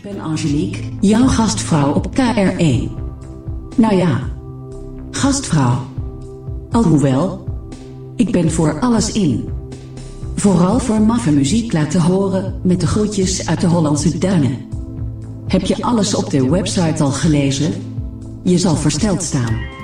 ben Angelique, jouw gastvrouw op KR1. Nou ja, gastvrouw. Alhoewel, ik ben voor alles in. Vooral voor maffe muziek laten horen, met de groetjes uit de Hollandse duinen. Heb je alles op de website al gelezen? Je zal versteld staan.